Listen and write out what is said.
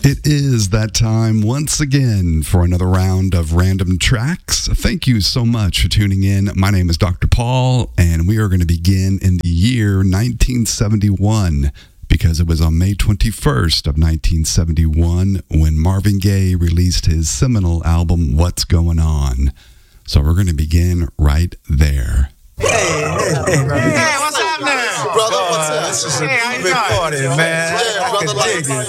It is that time once again for another round of random tracks. Thank you so much for tuning in. My name is Dr. Paul, and we are going to begin in the year 1971 because it was on May 21st of 1971 when Marvin Gaye released his seminal album, What's Going On. So we're going to begin right there. Hey, what's happening? Brother, what's up? This is a big party, man. I can dig it.